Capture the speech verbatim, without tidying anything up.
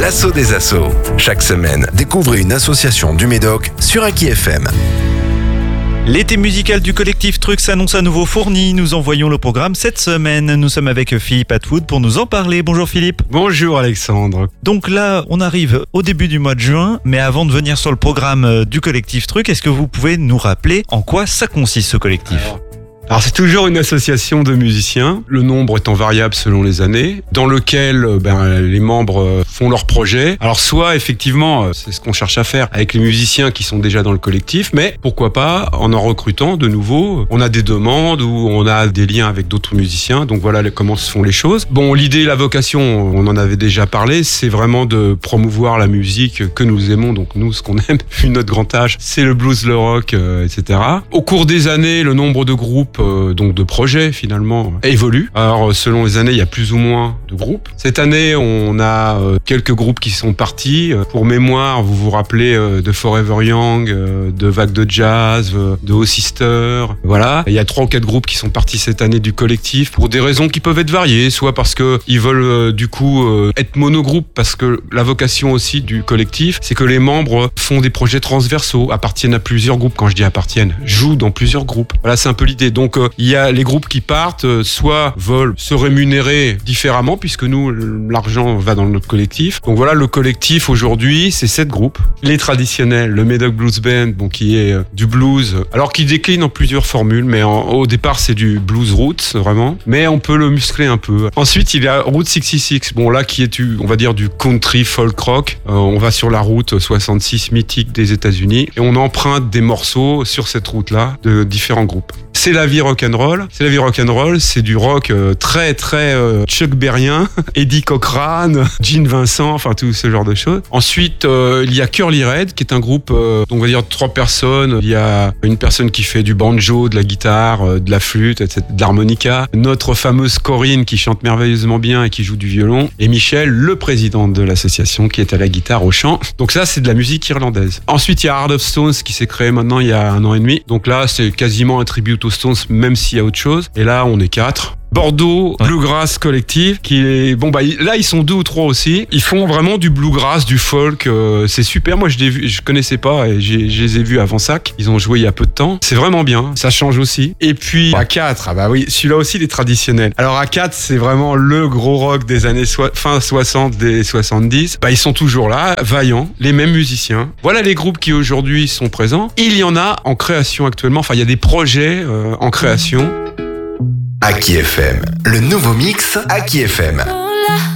l'assaut des assos. Chaque semaine, découvrez une association du Médoc sur Aki F M. L'été musical du collectif Truc s'annonce à nouveau fourni. Nous envoyons le programme cette semaine. Nous sommes avec Philippe Atwood pour nous en parler. Bonjour Philippe. Bonjour Alexandre. Donc là, on arrive au début du mois de juin. Mais avant de venir sur le programme du collectif Truc, est-ce que vous pouvez nous rappeler en quoi ça consiste ce collectif ? Alors... Alors c'est toujours une association de musiciens, le nombre étant variable selon les années, dans lequel ben, les membres font leurs projets. Alors soit effectivement, c'est ce qu'on cherche à faire avec les musiciens qui sont déjà dans le collectif, mais pourquoi pas en en recrutant de nouveau. On a des demandes ou on a des liens avec d'autres musiciens, donc voilà comment se font les choses. Bon, l'idée, la vocation, on en avait déjà parlé, c'est vraiment de promouvoir la musique que nous aimons, donc nous ce qu'on aime, vu notre grand âge, c'est le blues, le rock, euh, et cetera. Au cours des années, le nombre de groupes Euh, donc de projets finalement évolue. Alors selon les années, il y a plus ou moins de groupes. Cette année, on a euh, quelques groupes qui sont partis. Pour mémoire, vous vous rappelez euh, de Forever Young, euh, de Vague de Jazz, euh, de Oh Sister. Voilà. Il y a trois ou quatre groupes qui sont partis cette année du collectif pour des raisons qui peuvent être variées, soit parce que ils veulent euh, du coup euh, être monogroupe, parce que la vocation aussi du collectif, c'est que les membres font des projets transversaux, appartiennent à plusieurs groupes. Quand je dis appartiennent, jouent dans plusieurs groupes. Voilà, c'est un peu l'idée. Donc Donc il y a les groupes qui partent, soit veulent se rémunérer différemment, puisque nous, l'argent va dans notre collectif. Donc voilà, le collectif aujourd'hui, c'est sept groupes. Les traditionnels, le Médoc Blues Band, bon, qui est du blues, alors qui décline en plusieurs formules, mais en, au départ c'est du blues roots, vraiment. Mais on peut le muscler un peu. Ensuite, il y a Route soixante-six, bon là qui est du, on va dire du country folk rock. Euh, on va sur la route soixante-six mythique des États-Unis et on emprunte des morceaux sur cette route-là de différents groupes. C'est la vie rock'n'roll. C'est la vie rock'n'roll. C'est du rock euh, très très euh, Chuck Berrien, Eddie Cochran, Gene Vincent, enfin tout ce genre de choses. Ensuite, euh, il y a Curly Red, qui est un groupe, euh, donc on va dire trois personnes. Il y a une personne qui fait du banjo, de la guitare, euh, de la flûte, et cetera, de l'harmonica. Notre fameuse Corinne qui chante merveilleusement bien et qui joue du violon. Et Michel, le président de l'association, qui est à la guitare, au chant. Donc ça, c'est de la musique irlandaise. Ensuite, il y a Heart of Stones qui s'est créé maintenant il y a un an et demi. Donc là, c'est quasiment un tribute aux Stones, même s'il y a autre chose. Et là, on est quatre. Bordeaux Bluegrass Collective, qui est bon bah là ils sont deux ou trois aussi. Ils font vraiment du bluegrass, du folk. Euh, c'est super. Moi je les vu, je connaissais pas et j'ai, je les ai vus avant S A C. Ils ont joué il y a peu de temps. C'est vraiment bien. Ça change aussi. Et puis A quatre, ah bah oui, celui-là aussi il est traditionnel. Alors A quatre c'est vraiment le gros rock des années so- fin soixante, des soixante-dix. Bah ils sont toujours là, vaillants, les mêmes musiciens. Voilà les groupes qui aujourd'hui sont présents. Il y en a en création actuellement. Enfin il y a des projets euh, en création. Aki F M, le nouveau mix Aki F M.